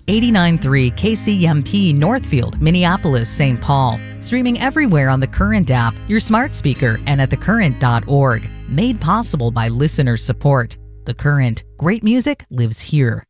89.3 KCMP Northfield, Minneapolis, St. Paul. Streaming everywhere on the Current app, your smart speaker, and at thecurrent.org. Made possible by listener support. The Current. Great music lives here.